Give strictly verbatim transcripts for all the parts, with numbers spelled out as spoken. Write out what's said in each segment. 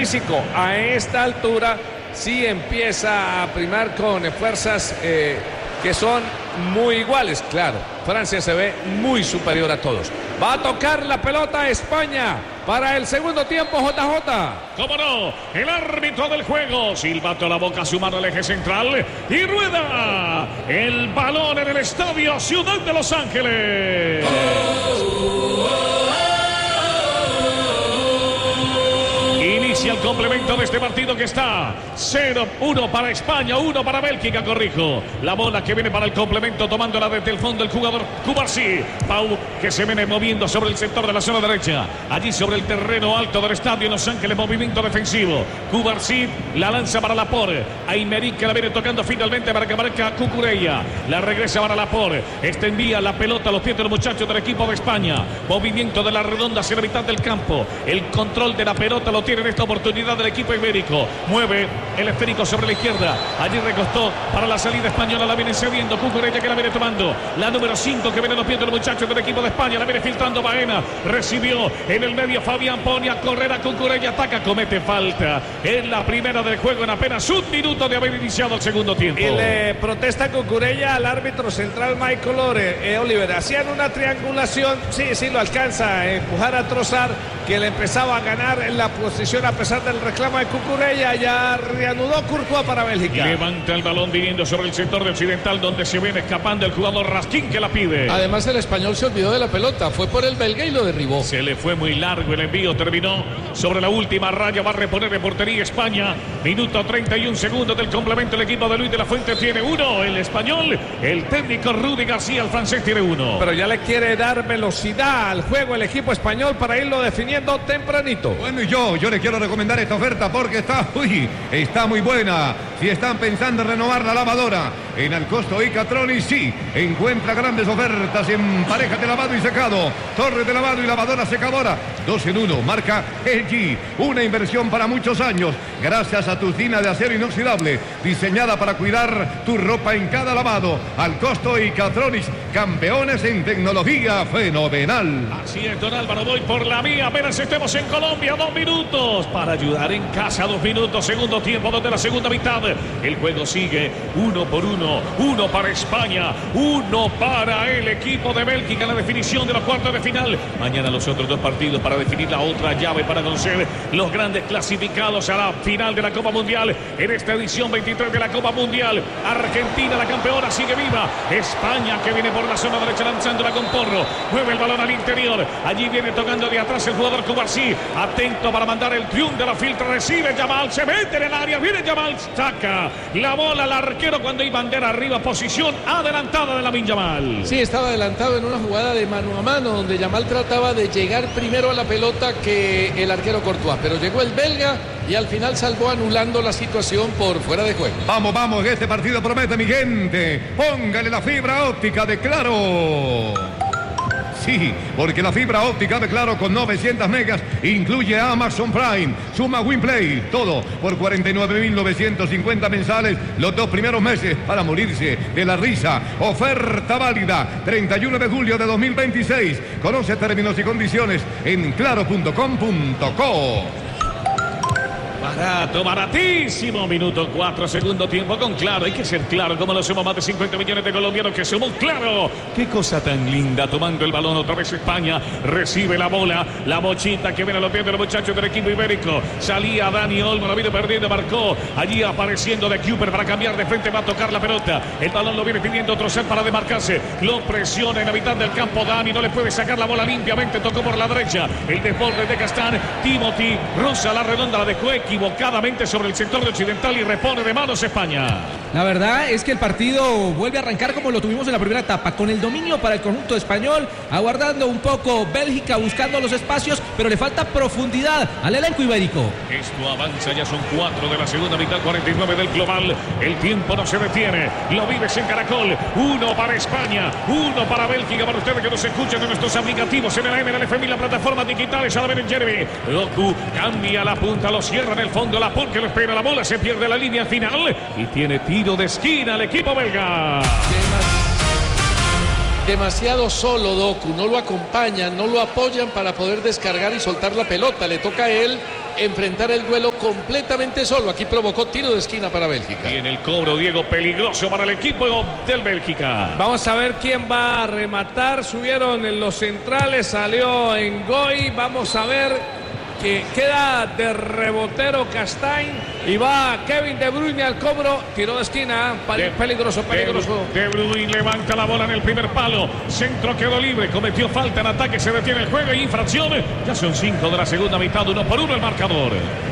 físico. A esta altura sí empieza a primar con fuerzas eh, que son muy iguales. Claro, Francia se ve muy superior a todos. Va a tocar la pelota a España para el segundo tiempo, J J. ¿Cómo no? El árbitro del juego, silbato a la boca, su mano al eje central y rueda el balón en el estadio Ciudad de Los Ángeles. Inicia el complemento de este partido que está cero uno para España, uno para Bélgica, corrijo. La bola que viene para el complemento, tomándola desde el fondo el jugador Cubarsí. Pau, que se viene moviendo sobre el sector de la zona derecha. Allí sobre el terreno alto del estadio en Los Ángeles, movimiento defensivo. Cubarsí la lanza para Laporte. Aymeric, que la viene tocando finalmente para que marca Cucurella. La regresa para Laporte. Este envía la pelota a los pies de los muchachos del equipo de España. Movimiento de la redonda hacia la mitad del campo. El control de la pelota lo tiene en esta oportunidad del equipo ibérico. Mueve el esférico sobre la izquierda. Allí recostó para la salida española. La viene cediendo Cucurella, que la viene tomando. La número cinco, que viene los pies de los muchachos del equipo de España. La viene filtrando Baena. Recibió en el medio Fabián, pone a correr a Cucurella. Ataca, comete falta. Es la primera del juego en apenas un minuto de haber iniciado el segundo tiempo. Y le protesta Cucurella al árbitro central Michael Ore, eh, Oliver. Hacían una triangulación. Sí, sí, lo alcanza a empujar a Trossard, que le empezaba a ganar en la posición a pesar del reclamo de Cucurella. Ya reanudó Courtois para Bélgica. Levanta el balón viniendo sobre el sector de occidental, donde se viene escapando el jugador Raskin, que la pide. Además, el español se olvidó de la pelota, fue por el belga y lo derribó. Se le fue muy largo el envío, terminó sobre la última raya. Va a reponer de portería España. Minuto treinta y un segundos del complemento. El equipo de Luis de la Fuente tiene uno. El español, el técnico Rudy García, el francés, tiene uno. Pero ya le quiere dar velocidad al juego el equipo español para irlo definiendo tempranito. Bueno, y yo, yo le quiero recomendar esta oferta porque está, uy, está muy buena. Si están pensando en renovar la lavadora en Alcosto y Catronics, sí, encuentra grandes ofertas en parejas de lavado y secado, torres de lavado y lavadora secadora, dos en uno, marca L G, una inversión para muchos años, gracias a tu tina de acero inoxidable, diseñada para cuidar tu ropa en cada lavado. Alcosto y Catronics, campeones en tecnología fenomenal. Así es, don Álvaro, voy por la mía, apenas estemos en Colombia, dos minutos para ayudar en casa, dos minutos, segundo tiempo, donde la segunda mitad, el juego sigue uno por uno, uno para España, uno para el equipo de Bélgica, la definición de los cuartos de final. Mañana los otros dos partidos para definir la otra llave, para conocer los grandes clasificados a la final de la Copa Mundial en esta edición veintitrés de la Copa Mundial. Argentina, la campeona, sigue viva. España, que viene por la zona derecha lanzándola con Porro, mueve el balón al interior, allí viene tocando de atrás el jugador Cubarsí, atento para mandar el triunfo de la filtra, recibe Yamal, se mete en el área, viene Yamal, saca la bola al arquero cuando hay bandera arriba, posición adelantada de Lamine Yamal. Sí, estaba adelantado en una jugada de mano a mano donde Yamal trataba de llegar primero a la pelota que el arquero Courtois, pero llegó el belga y al final salvó anulando la situación por fuera de juego. Vamos, vamos, este partido promete, mi gente. Póngale la fibra óptica de Claro. Sí, porque la fibra óptica de Claro con novecientos megas incluye Amazon Prime, Suma Winplay, todo por cuarenta y nueve mil novecientos cincuenta mensales los dos primeros meses para morirse de la risa. Oferta válida treinta y uno de julio de dos mil veintiséis. Conoce términos y condiciones en claro punto com punto co. Barato, baratísimo. Minuto cuatro, segundo tiempo con Claro. Hay que ser claro, como lo somos más de cincuenta millones de colombianos que somos Claro. Qué cosa tan linda, tomando el balón otra vez España. Recibe la bola, la bochita que viene a los pies de los muchachos del equipo ibérico. Salía Dani Olmo, lo viene perdiendo, marcó. Allí apareciendo de Cooper para cambiar de frente, va a tocar la pelota. El balón lo viene pidiendo Trossard para demarcarse. Lo presiona en la mitad del campo Dani, no le puede sacar la bola limpiamente, tocó por la derecha. El desborde de Castán, Timothy roza la redonda, la dejó equivocadamente sobre el sector de occidental y repone de manos España. La verdad es que el partido vuelve a arrancar como lo tuvimos en la primera etapa, con el dominio para el conjunto español, aguardando un poco Bélgica, buscando los espacios, pero le falta profundidad al elenco ibérico. Esto avanza, ya son cuatro de la segunda mitad, cuarenta y nueve del global. El tiempo no se detiene, lo vives en Caracol. Uno para España, uno para Bélgica, para ustedes que nos escuchan en nuestros aplicativos en el A M, en el F M y las plataformas digitales. A la vez en Jeremy, Doku cambia la punta, lo cierra en el fondo, la porque lo espera, la bola se pierde la línea final y tiene tiro de esquina el equipo belga. Demasiado solo Doku, no lo acompañan, no lo apoyan para poder descargar y soltar la pelota, le toca a él enfrentar el duelo completamente solo. Aquí provocó tiro de esquina para Bélgica. Y en el cobro, Diego, peligroso para el equipo del Bélgica. Vamos a ver quién va a rematar. Subieron en los centrales, salió en Goy. Vamos a ver que queda de rebotero Castañ y va Kevin De Bruyne al cobro. Tiro de esquina, de, peligroso, peligroso. De, de Bruyne levanta la bola en el primer palo. Centro quedó libre, cometió falta en ataque, se detiene el juego y infracción. Ya son cinco de la segunda mitad, uno por uno el marcador.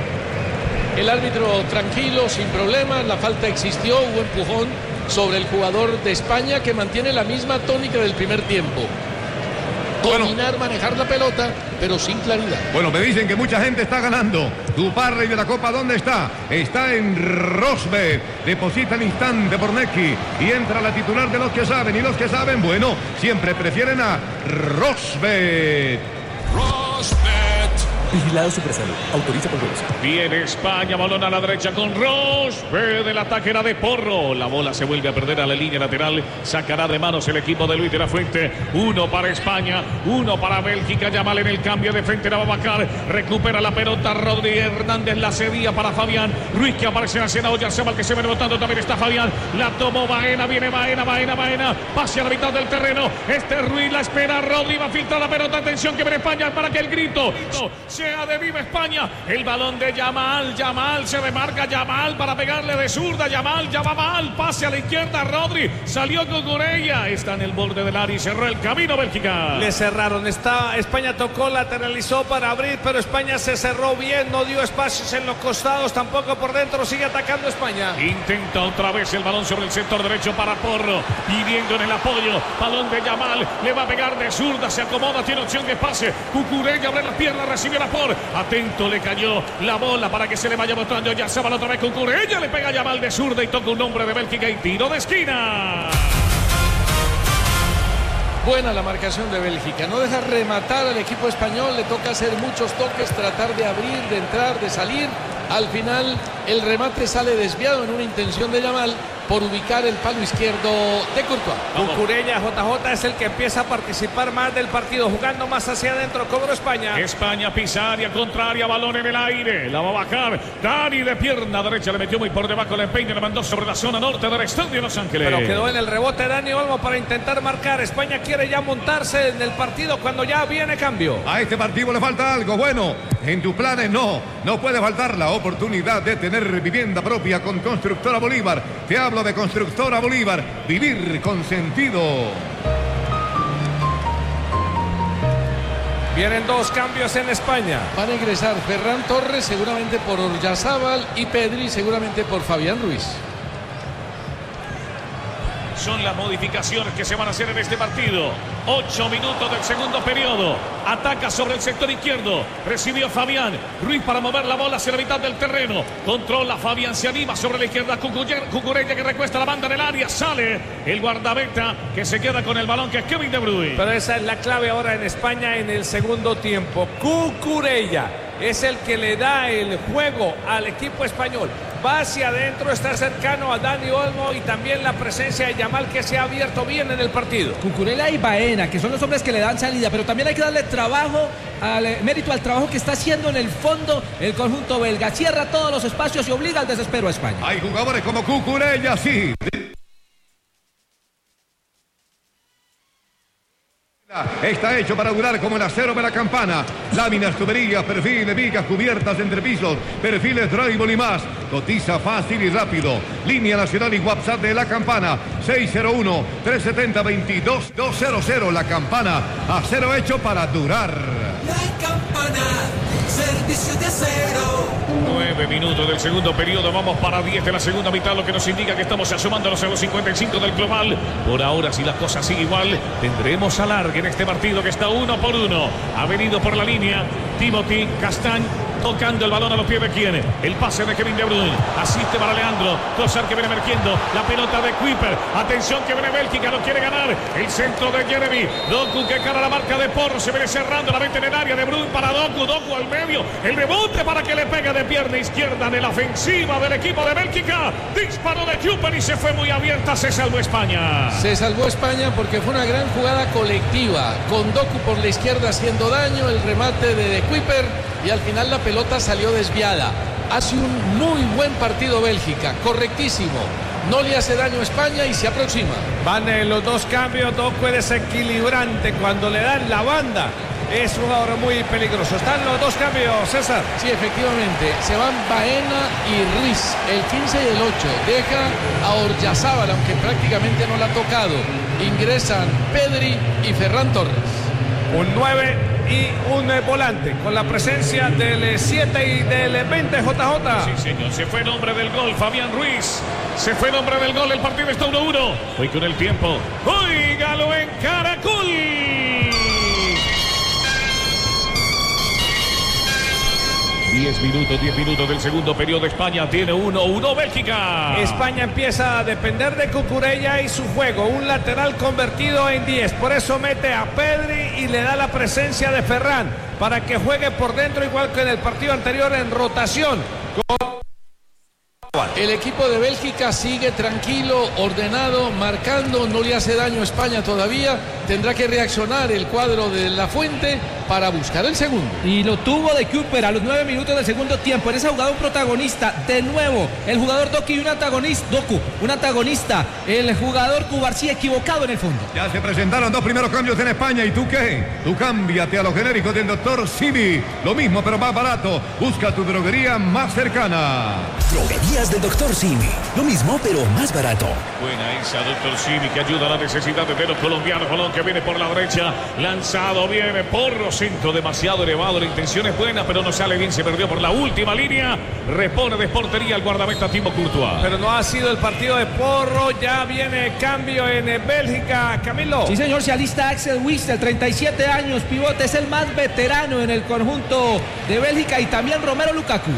El árbitro tranquilo, sin problemas, la falta existió, hubo empujón sobre el jugador de España que mantiene la misma tónica del primer tiempo. Dominar, bueno, manejar la pelota, pero sin claridad. Bueno, me dicen que mucha gente está ganando. Tu parrey de la Copa, ¿dónde está? Está en Rosbet. Deposita al instante por Neki y entra la titular de los que saben. Y los que saben, bueno, siempre prefieren a Rosbet. Rosbet. Vigilado Supersalud. Autoriza con goles. Viene España, balón a la derecha con Rosbet. El ataque era de Porro. La bola se vuelve a perder a la línea lateral. Sacará de manos el equipo de Luis de la Fuente. Uno para España, uno para Bélgica. Yamal en el cambio de frente a Babacar. Recupera la pelota Rodríguez Hernández. La cedía para Fabián Ruiz, que aparece en la escena. Oyarzabal, que se viene botando. También está Fabián. La tomó Baena. Viene Baena, Baena, Baena. Pase a la mitad del terreno. Este Ruiz la espera. Rodríguez va a filtrar la pelota. Atención, que viene España para que el grito sea de viva España. El balón de Yamal. Yamal se remarca. Yamal para pegarle de zurda. Yamal ya va mal. Pase a la izquierda. Rodri salió Cucurella. Está en el borde del área y cerró el camino Bélgica. Le cerraron. Está, España tocó, lateralizó para abrir, pero España se cerró bien. No dio espacios en los costados, tampoco por dentro. Sigue atacando España. Intenta otra vez el balón sobre el sector derecho para Porro. Pidiendo en el apoyo. Balón de Yamal. Le va a pegar de zurda. Se acomoda. Tiene opción de pase. Cucurella abre la pierna. Recibe la por. Atento, le cayó la bola para que se le vaya botando. Ya se va otra vez con Cucurella. Le pega Yamal de zurda y toca un hombre de Bélgica y tiro de esquina. Buena la marcación de Bélgica. No deja rematar al equipo español. Le toca hacer muchos toques, tratar de abrir, de entrar, de salir. Al final el remate sale desviado en una intención de Yamal por ubicar el palo izquierdo de Courtois. Cucurella, J J, es el que empieza a participar más del partido, jugando más hacia adentro. Cobro España. España pisa área contraria, balón en el aire. La va a bajar Dani de pierna derecha. Le metió muy por debajo el empeine. Le mandó sobre la zona norte del estadio de Los Ángeles. Pero quedó en el rebote Dani Olmo para intentar marcar. España quiere ya montarse en el partido cuando ya viene cambio. A este partido le falta algo. Bueno, en tus planes no. No puede faltar la oportunidad de tener vivienda propia con Constructora Bolívar. Te hablo de Constructora Bolívar, vivir con sentido. Vienen dos cambios en España. Van a ingresar Ferran Torres seguramente por Oyarzabal y Pedri seguramente por Fabián Ruiz. Son las modificaciones que se van a hacer en este partido. Ocho minutos del segundo periodo. Ataca sobre el sector izquierdo. Recibió Fabián Ruiz para mover la bola hacia la mitad del terreno. Controla Fabián, se anima sobre la izquierda. Cucurella que recuesta la banda en el área. Sale el guardameta que se queda con el balón, que es Kevin De Bruyne. Pero esa es la clave ahora en España en el segundo tiempo. Cucurella es el que le da el juego al equipo español. Va hacia adentro, está cercano a Dani Olmo y también la presencia de Yamal, que se ha abierto bien en el partido. Cucurella y Baena, que son los hombres que le dan salida, pero también hay que darle trabajo, al mérito al trabajo que está haciendo en el fondo el conjunto belga. Cierra todos los espacios y obliga al desespero a España. Hay jugadores como Cucurella, sí. Está hecho para durar como el acero de la campana. Láminas, tuberías, perfiles, vigas, cubiertas, entrepisos, perfiles, drywall y más. Cotiza fácil y rápido. Línea nacional y WhatsApp de La Campana. seis cero uno, tres siete cero, dos dos cero cero. La Campana. Acero hecho para durar. La Campana. Servicio de acero. Nueve minutos del segundo periodo. Vamos para diez de la segunda mitad, lo que nos indica que estamos asomándonos a los cincuenta y cinco del global. Por ahora, si la cosa sigue igual, tendremos alargue en este partido que está uno por uno. Ha venido por la línea Timothy Castañ, tocando el balón a los pies de quién. El pase de Kevin De Bruyne. Asiste para Leandro Trossard, que viene emergiendo. La pelota de Kuiper. Atención, que viene Bélgica, lo quiere ganar. El centro de Jeremy Doku, que cara la marca de Porro. Se viene cerrando la mente en el área. De Bruyne para Doku. Doku al medio. El rebote para que le pegue de pierna izquierda en la ofensiva del equipo de Bélgica. Disparó de Kuiper y se fue muy abierta. Se salvó España. Se salvó España porque fue una gran jugada colectiva. Con Doku por la izquierda haciendo daño. El remate de De Kuiper y al final la pelota salió desviada. Hace un muy buen partido Bélgica, correctísimo. No le hace daño a España y se aproxima. Van en los dos cambios, Doku es desequilibrante cuando le dan la banda. Es un jugador muy peligroso. Están los dos cambios, César. Sí, efectivamente. Se van Baena y Ruiz, el quince y el ocho. Deja a Oryazábal, aunque prácticamente no la ha tocado. Ingresan Pedri y Ferran Torres. Un nueve y un volante, con la presencia del siete y del veinte, J J. Sí, señor. Se fue el hombre del gol, Fabián Ruiz. Se fue el hombre del gol. El partido está uno uno. Hoy con el tiempo. Óigalo en Caracol. diez minutos, diez minutos del segundo periodo. España tiene uno uno Bélgica. España empieza a depender de Cucurella y su juego. Un lateral convertido en diez. Por eso mete a Pedri y le da la presencia de Ferran para que juegue por dentro, igual que en el partido anterior, en rotación. El equipo de Bélgica sigue tranquilo, ordenado, marcando, no le hace daño a España todavía. Tendrá que reaccionar el cuadro de La Fuente para buscar el segundo. Y lo tuvo de Cooper a los nueve minutos del segundo tiempo. En esa jugada un protagonista, de nuevo, el jugador Doku y un antagonista, Doku, un antagonista, el jugador Cubarsí equivocado en el fondo. Ya se presentaron dos primeros cambios en España. ¿Y tú qué? Tú cámbiate a los genéricos del doctor Simi. Lo mismo pero más barato. Busca tu droguería más cercana. Droguerías del doctor Simi. Lo mismo pero más barato. Buena esa, doctor Simi, que ayuda a las necesidades de los colombianos. Balón que viene por la derecha, lanzado, viene Porro, centro demasiado elevado, la intención es buena, pero no sale bien, se perdió por la última línea, repone de portería el guardameta Thibaut Courtois. Pero no ha sido el partido de Porro, ya viene cambio en Bélgica, Camilo. Sí, señor, se alista Axel Witsel, treinta y siete años, pivote, es el más veterano en el conjunto de Bélgica, y también Romelu Lukaku.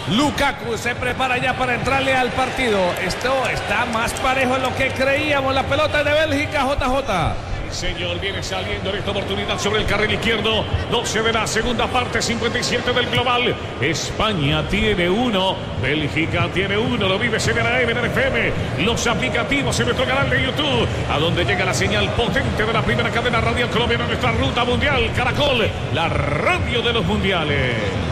Lukaku se prepara ya para entrarle al partido. Esto está más parejo de lo que creíamos. La pelota de Bélgica, J J. Señor, viene saliendo en esta oportunidad sobre el carril izquierdo. doce de la segunda parte, cincuenta y siete del global. España tiene uno, Bélgica tiene uno. Lo vives en la M, en el F M, los aplicativos en nuestro canal de YouTube, a donde llega la señal potente de la primera cadena radial colombiana, nuestra ruta mundial. Caracol, la radio de los mundiales.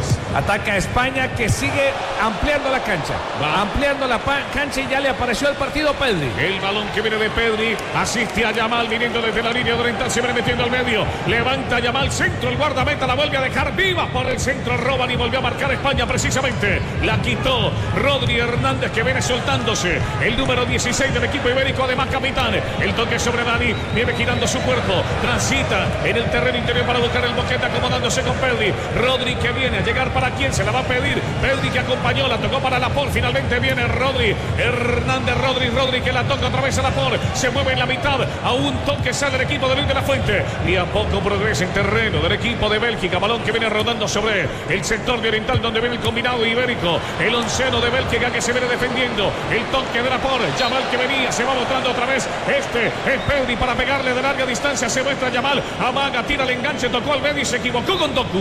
Ataca España, que sigue ampliando la cancha. Va ampliando la cancha y ya le apareció el partido Pedri. El balón que viene de Pedri asiste a Yamal viniendo desde la línea oriental. Se viene metiendo al medio. Levanta Yamal, centro. El guardameta la vuelve a dejar viva por el centro. Roban y volvió a marcar España precisamente. La quitó Rodri Hernández, que viene soltándose. El número dieciséis del equipo ibérico, además capitán. El toque sobre Dani. Viene girando su cuerpo. Transita en el terreno interior para buscar el boquete, acomodándose con Pedri. Rodri que viene a llegar para quién se la va a pedir. Pedri que acompañó, la tocó para Laporte. Finalmente viene Rodri Hernández. Rodri, Rodri que la toca otra vez a Laporte. Se mueve en la mitad. A un toque sale el equipo de Luis de la Fuente. Y a poco progresa en terreno del equipo de Bélgica. Balón que viene rodando sobre el sector de oriental, donde viene el combinado ibérico. El onceno de Bélgica que se viene defendiendo. El toque de Laporte. Yamal que venía. Se va mostrando otra vez. Este es Pedri para pegarle de larga distancia. Se muestra Yamal. Amaga, tira el enganche. Tocó al medio y se equivocó con Doku.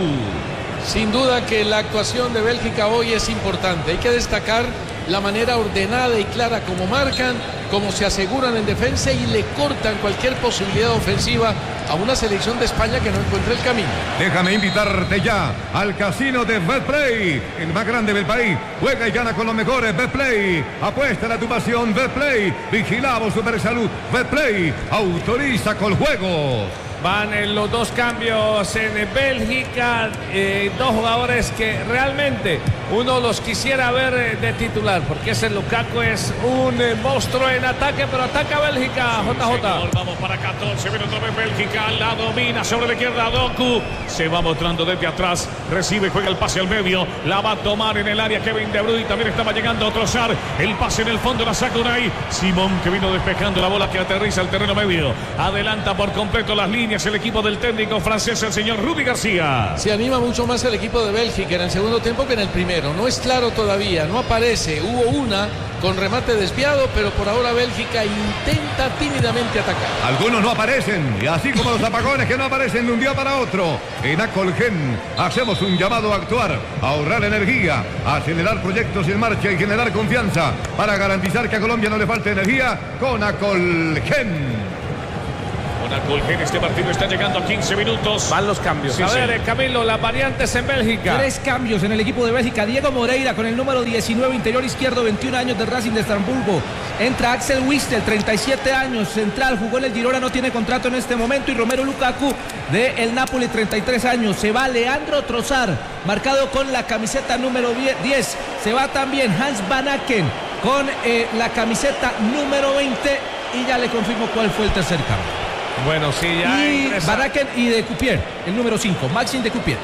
Sin duda que la actuación de Bélgica hoy es importante. Hay que destacar la manera ordenada y clara como marcan, como se aseguran en defensa y le cortan cualquier posibilidad ofensiva a una selección de España que no encuentra el camino. Déjame invitarte ya al casino de Betplay, el más grande del país. Juega y gana con los mejores. Betplay, apuesta a tu pasión. Betplay, vigilamos Super Salud. Betplay, autoriza con juegos. Van en los dos cambios en Bélgica, eh, dos jugadores que realmente uno los quisiera ver eh, de titular, porque ese Lukaku es un eh, monstruo en ataque, pero ataca Bélgica, J J. Señor, vamos para catorce, viene otra vez Bélgica, la domina sobre la izquierda Doku, se va mostrando desde atrás, recibe, juega el pase al medio, la va a tomar en el área Kevin De Bruyne, también estaba llegando a trozar, el pase en el fondo, la saca Unai Simón, que vino despejando la bola que aterriza al terreno medio, adelanta por completo las líneas el equipo del técnico francés, el señor Rudy García. Se anima mucho más el equipo de Bélgica en el segundo tiempo que en el primero. No es claro todavía, no aparece. Hubo una con remate desviado, pero por ahora Bélgica intenta tímidamente atacar. Algunos no aparecen, y así como los apagones que no aparecen de un día para otro. En Acolgen hacemos un llamado a actuar, a ahorrar energía, a acelerar proyectos en marcha y generar confianza para garantizar que a Colombia no le falte energía con Acolgen. Mónaco en este partido está llegando a quince minutos. Van los cambios. Sí, a sí. ver, eh, Camilo, las variantes en Bélgica. Tres cambios en el equipo de Bélgica. Diego Moreira con el número diecinueve, interior izquierdo, veintiún años, de Racing de Estrasburgo. Entra Axel Witsel, treinta y siete años, central, jugó en el Girona, no tiene contrato en este momento. Y Romelu Lukaku de el Napoli, treinta y tres años. Se va Leandro Trossard, marcado con la camiseta número diez. Se va también Hans Van Aken con eh, la camiseta número veinte. Y ya le confirmo cuál fue el tercer cambio. Bueno, sí, ya Y ingresa. Van Aken y de Cupier, el número cinco, Maxime de Cupier.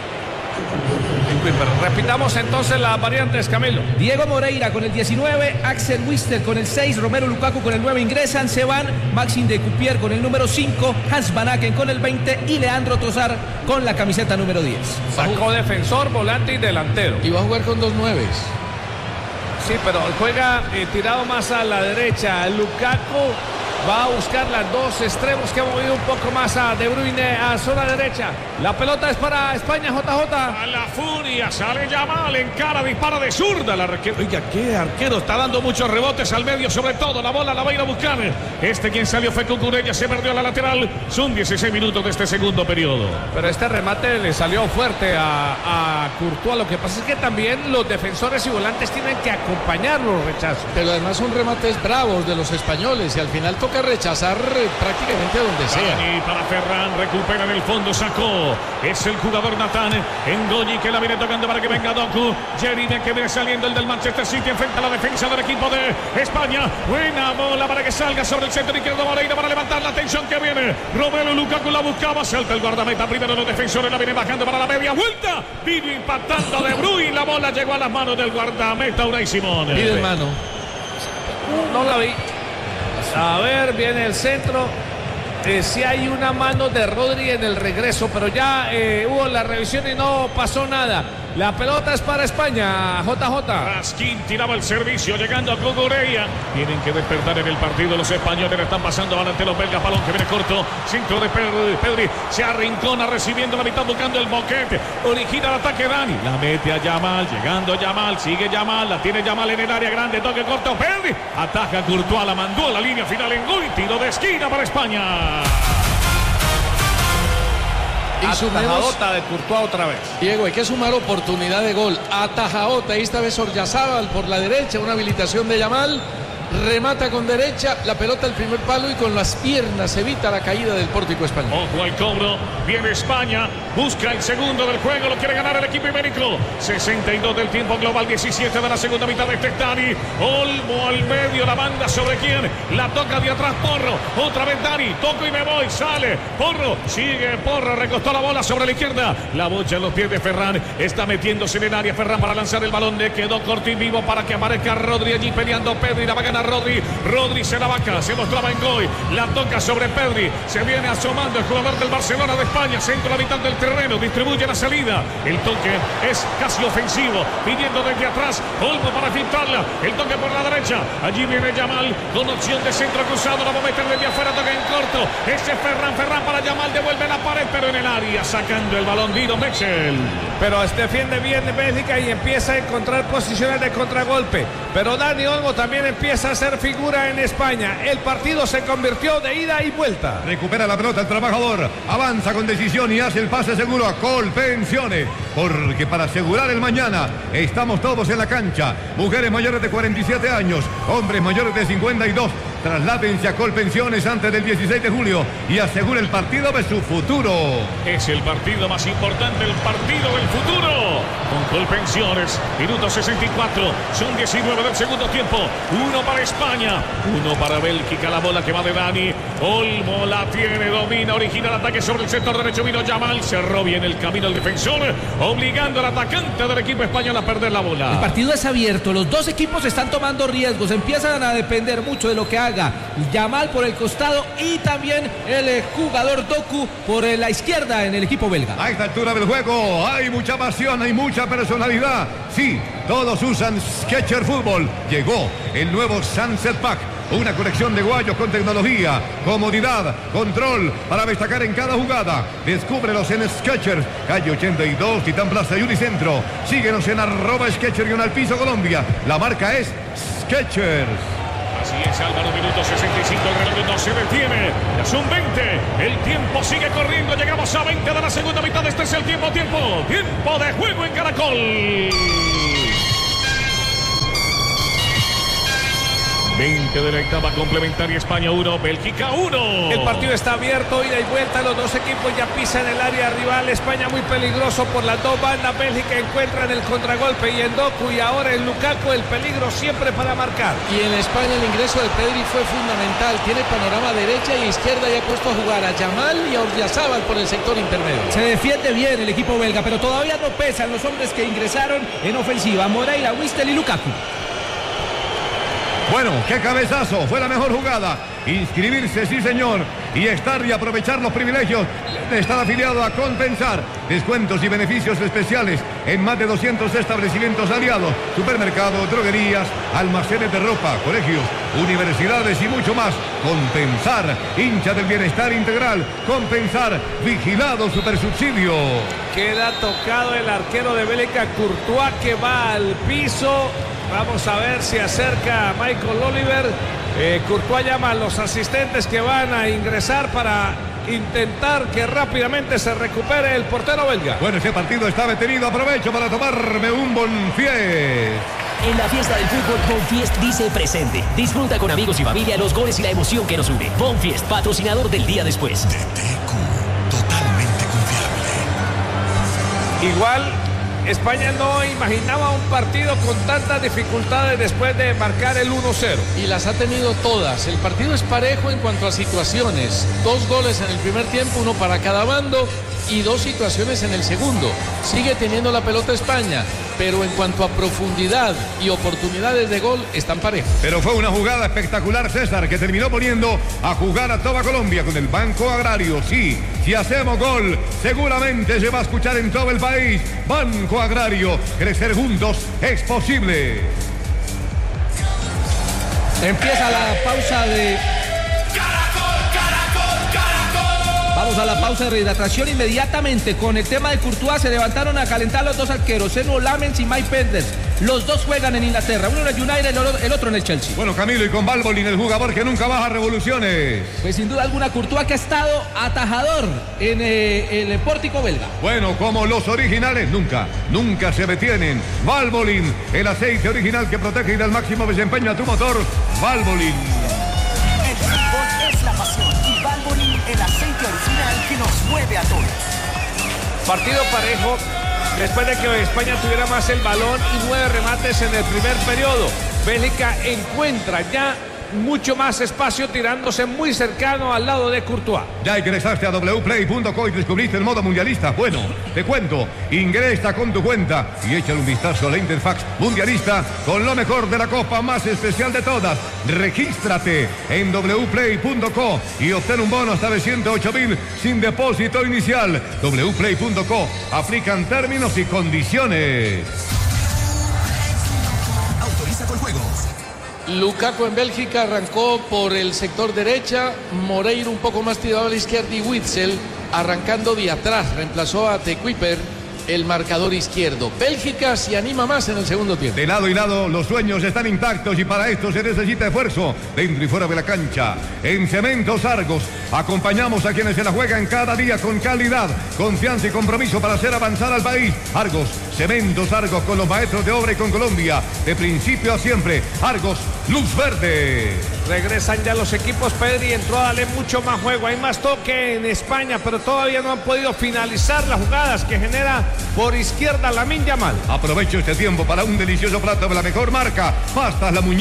Repitamos entonces las variantes, Camilo. Diego Moreira con el diecinueve, Axel Witsel con el seis, Romelu Lukaku con el nueve ingresan, se van Maxime de Cupier con el número cinco, Hans Van Aken con el veinte y Leandro Trossard con la camiseta número diez. Sacó defensor, volante y delantero. Y va a jugar con dos nueves. Sí, pero juega eh, tirado más a la derecha. Lukaku va a buscar las dos extremos que ha movido un poco más a De Bruyne a zona derecha. La pelota es para España, J J. A la furia, sale Yamal, encara, dispara de zurda. La arquero, oiga, qué arquero, está dando muchos rebotes al medio, sobre todo la bola la va a ir a buscar. Este quien salió fue Cucurella, se perdió a la lateral. Son dieciséis minutos de este segundo periodo. Pero este remate le salió fuerte a, a Courtois. Lo que pasa es que también los defensores y volantes tienen que acompañar los rechazos. Pero además son remates bravos de los españoles y al final toca rechazar prácticamente a donde sea. Dani para Ferran, recupera en el fondo, sacó. Es el jugador Nathan Ngoyi que la viene tocando para que venga Doku. Jeremy que viene saliendo, el del Manchester City, enfrenta a la defensa del equipo de España. Buena bola para que salga sobre el centro izquierdo Moreira para levantar la atención que viene. Romelu Lukaku la buscaba, salta el guardameta, primero los defensores, la viene bajando para la media vuelta. Vino impactando De Bruyne, la bola llegó a las manos del guardameta Unai Simón. Pide mano. No la vi. A ver, viene el centro. Eh, si hay una mano de Rodri en el regreso, pero ya eh, hubo la revisión y no pasó nada. La pelota es para España, J J. Raskin tiraba el servicio, llegando a Cucurella. Tienen que despertar en el partido los españoles, están pasando adelante los belgas, balón que viene corto, centro de Pedri, Pedri se arrincona recibiendo la mitad, buscando el boquete, origina el ataque Dani, la mete a Yamal, llegando Yamal, sigue Yamal, la tiene Yamal en el área grande, toque corto, Pedri, ataca a Courtois, la mandó a la línea final en gol, tiro de esquina para España. Y sumemos, Atajadota de Courtois otra vez. Diego, hay que sumar oportunidad de gol. Atajadota, esta vez Oryazábal por la derecha, una habilitación de Yamal. Remata con derecha, la pelota al primer palo y con las piernas evita la caída del pórtico español. Ojo al cobro, viene España, busca el segundo del juego, lo quiere ganar el equipo ibérico. sesenta y dos del tiempo global, diecisiete de la segunda mitad de este Dani. Olmo al medio, la banda sobre quién, la toca de atrás Porro, otra vez Dani, toco y me voy, sale, Porro, sigue Porro, recostó la bola sobre la izquierda, la bocha en los pies de Ferran, está metiéndose en el área Ferran para lanzar el balón, le quedó corto y vivo para que aparezca Rodri allí peleando Pedri, la va a ganar Rodri, Rodri se la vaca, se mostraba en Goy, la toca sobre Pedri, se viene asomando el jugador del Barcelona de España, centro a la mitad del terreno, distribuye la salida, el toque es casi ofensivo, pidiendo desde atrás, Olmo para filtrarla, el toque por la derecha, allí viene Yamal con opción de centro cruzado, la va a meter desde afuera, toque en corto, ese es Ferran, Ferran para Yamal, devuelve la pared, pero en el área, sacando el balón Dino Mexel. Pero defiende bien de Bélgica y empieza a encontrar posiciones de contragolpe. Pero Dani Olmo también empieza a ser figura en España. El partido se convirtió de ida y vuelta. Recupera la pelota el trabajador, avanza con decisión y hace el pase seguro a Colpensiones, porque para asegurar el mañana estamos todos en la cancha. Mujeres mayores de cuarenta y siete años, hombres mayores de cincuenta y dos. Trasládense a Colpensiones antes del dieciséis de julio y asegura el partido de su futuro. Es el partido más importante, el partido del futuro. Con Colpensiones, minuto sesenta y cuatro, son diecinueve del segundo tiempo. Uno para España, uno para Bélgica. La bola que va de Dani. Olmo la tiene, domina, origina el ataque sobre el sector derecho. Vino Yamal, cerró bien el camino el defensor, obligando al atacante del equipo español a perder la bola. El partido es abierto, los dos equipos están tomando riesgos, empiezan a depender mucho de lo que haga Yamal por el costado y también el eh, jugador Doku por eh, la izquierda en el equipo belga. A esta altura del juego hay mucha pasión, hay mucha personalidad. Sí, todos usan Skechers Fútbol. Llegó el nuevo Sunset Pack, una colección de guayos con tecnología, comodidad, control para destacar en cada jugada. Descúbrelos en Skechers, calle ochenta y dos, Titán Plaza y Unicentro. Síguenos en arroba Skechers y en al piso Colombia. La marca es Skechers. Así es, Álvaro, minuto sesenta y cinco, el reloj no se detiene. Ya son veinte, el tiempo sigue corriendo, llegamos a veinte de la segunda mitad. Este es el tiempo, tiempo, tiempo de juego en Caracol. veinte de la etapa complementaria, España uno, Bélgica uno. El partido está abierto, ida y vuelta, los dos equipos ya pisan el área rival. España muy peligroso por las dos bandas, Bélgica encuentra en el contragolpe y en Doku y ahora en Lukaku, el peligro siempre para marcar. Y en España el ingreso de Pedri fue fundamental, tiene panorama derecha y izquierda y ha puesto a jugar a Yamal y a Oryazábal por el sector intermedio. Se defiende bien el equipo belga, pero todavía no pesan los hombres que ingresaron en ofensiva, Moreira, Wistel y Lukaku. Bueno, qué cabezazo, fue la mejor jugada. Inscribirse, sí señor, y estar y aprovechar los privilegios de estar afiliado a Compensar. Descuentos y beneficios especiales en más de doscientos establecimientos aliados, supermercados, droguerías, almacenes de ropa, colegios, universidades y mucho más. Compensar, hincha del bienestar integral. Compensar, vigilado supersubsidio. Queda tocado el arquero de Bélgica, Courtois, que va al piso. Vamos a ver si acerca a Michael Oliver. Eh, Courtois llama a los asistentes que van a ingresar para intentar que rápidamente se recupere el portero belga. Bueno, ese partido está detenido. Aprovecho para tomarme un Bonfiest. En la fiesta del fútbol, Bonfiest dice presente. Disfruta con amigos y familia los goles y la emoción que nos une. Bonfiest, patrocinador del día después. D T Q, totalmente confiable. Igual España no imaginaba un partido con tantas dificultades después de marcar el uno cero. Y las ha tenido todas. El partido es parejo en cuanto a situaciones. Dos goles en el primer tiempo, uno para cada bando y dos situaciones en el segundo. Sigue teniendo la pelota España, pero en cuanto a profundidad y oportunidades de gol, están parejos. Pero fue una jugada espectacular, César, que terminó poniendo a jugar a toda Colombia con el Banco Agrario. Sí, si hacemos gol, seguramente se va a escuchar en todo el país. Banco Agrario, crecer juntos es posible. Empieza la pausa de... Vamos a la pausa de rehidratación inmediatamente. Con el tema de Courtois se levantaron a calentar los dos arqueros, Eno Lamens y Mike Penders. Los dos juegan en Inglaterra, uno en el United, el otro en el Chelsea. Bueno, Camilo, y con Valbolin, el jugador que nunca baja revoluciones. Pues sin duda alguna, Courtois, que ha estado atajador en eh, el pórtico belga. Bueno, como los originales, nunca, nunca se detienen. Valbolin, el aceite original que protege y da el máximo desempeño a tu motor. Valbolin. El fútbol es la pasión y Valvoline, el aceite original que nos mueve a todos. Partido parejo después de que España tuviera más el balón y nueve remates en el primer periodo. Bélgica encuentra ya mucho más espacio tirándose muy cercano al lado de Courtois. Ya ingresaste a w play punto co y descubriste el modo mundialista. Bueno, te cuento, ingresa con tu cuenta y échale un vistazo a la interfaz mundialista con lo mejor de la copa más especial de todas. Regístrate en w play punto co y obtén un bono hasta de ciento ocho mil sin depósito inicial. w play punto co, aplican términos y condiciones. Autoriza con juegos. Lukaku en Bélgica arrancó por el sector derecha, Moreira un poco más tirado a la izquierda y Witsel arrancando de atrás, reemplazó a De Kuyper, el marcador izquierdo. Bélgica se anima más en el segundo tiempo. De lado y lado los sueños están intactos y para esto se necesita esfuerzo dentro y fuera de la cancha. En Cementos Argos acompañamos a quienes se la juegan cada día con calidad, confianza y compromiso para hacer avanzar al país. Argos, Cementos Argos, con los maestros de obra y con Colombia de principio a siempre. Argos, luz verde. Regresan ya los equipos. Pedri entró a darle mucho más juego. Hay más toque en España, pero todavía no han podido finalizar las jugadas que genera por izquierda Lamine Yamal. Aprovecho este tiempo para un delicioso plato de la mejor marca. Pastas La Muñeca.